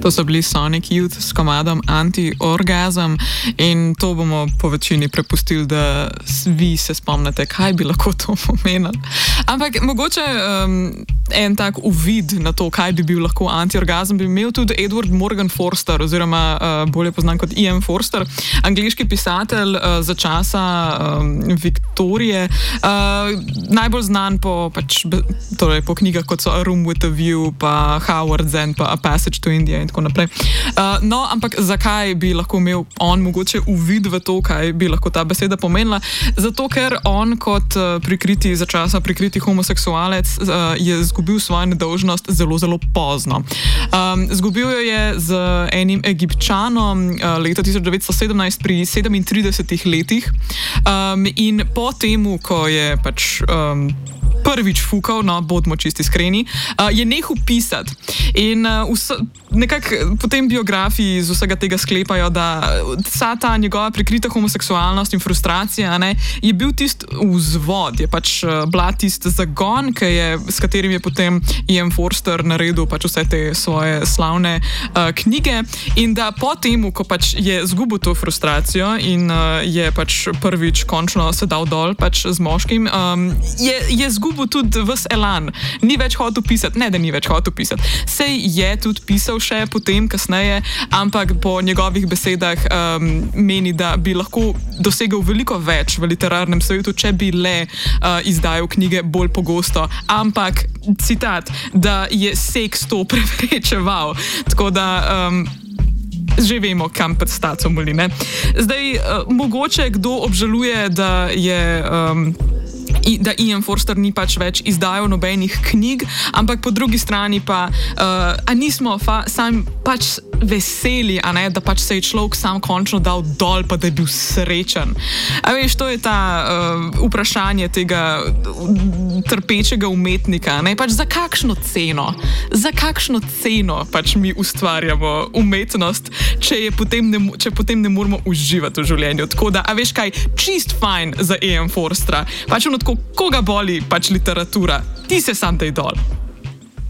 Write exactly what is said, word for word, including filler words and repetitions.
To so bili Sonic Youth s komadom Anti-Orgasm in to bomo po večini prepustili, da vi se spomnite, kaj bi lahko to pomenilo. Ampak mogoče um, en tak uvid na to, kaj bi bil lahko anti-orgazm, bi imel tudi Edward Morgan Forster, oziroma uh, bolje poznan kot E M Forster, angleški pisatelj uh, za časa um, Viktorije, uh, najbolj znan po, pač, torej, po knjigah, kot so A Room with a View, pa Howard's End, pa A Passage to India in tako naprej. Uh, no, ampak zakaj bi lahko imel on mogoče uvid v to, kaj bi lahko ta beseda pomenila? Zato, ker on kot uh, prikriti, za časa prikriti homoseksualec uh, je zgubil svojo nedolžnost zelo, zelo pozno. Um, zgubil jo je z enim Egipčanom uh, leta tisoč devetsto sedemnajst pri sedemintridesetih letih um, in po temu, ko je pač um, prvič fukal, no, bodimo čisti iskreni, uh, je nehal pisati. In uh, vso, nekako po tem biografiji iz vsega tega sklepajo, da vsa ta njegova prikrita homoseksualnost in frustracija, ne, je bil tist vzvod, je pač uh, bila tist zagon, ki je, s katerim je potem E M Forster naredil pač vse te svoje slavne uh, knjige, in da po temu, ko pač je zgubil to frustracijo in uh, je pač prvič končno se dal dol pač z moškim, um, je, je zgubil tudi ves elan. Ni več hotel pisati, ne da ni več hotel pisati. Sej je tudi pisal še potem, kasneje, ampak po njegovih besedah um, meni, da bi lahko dosegel veliko več v literarnem svetu, če bi le uh, izdajal knjige bolj pogosto. Ampak, citat, da je seks to preprečeval. Tako da... Um, že vemo, kam pred stacom moli, ne? Zdaj, uh, mogoče kdo obžaluje, da je... Um, I, da E M Forster ni pač več izdajal nobenih knjig, ampak po drugi strani pa uh, a nismo fa, sam pač veseli, a ne, da pač se je človek sam končno dal dol, pa da je bil srečen. A veš, to je ta uh, vprašanje tega trpečega umetnika, ne, pač za kakšno ceno, za kakšno ceno pač mi ustvarjamo umetnost, če, je potem ne, če potem ne moramo uživati v življenju. Tako da, a veš kaj, čist fajn za E M Forstra, pač ono tako, koga boli pač literatura, ti se sam dej dol.